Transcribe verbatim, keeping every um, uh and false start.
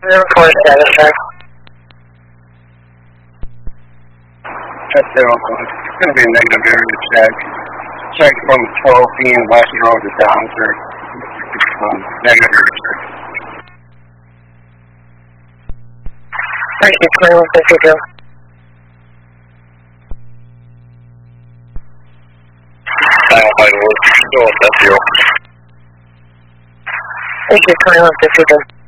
zero four seven, sir. That's zero four. It's going to be a negative area check. Check from twelve P M West Road to down, sir. Um, negative area check. Thank you, twenty-one fifty-two. Thank you, Thank you, twenty-one fifty-two.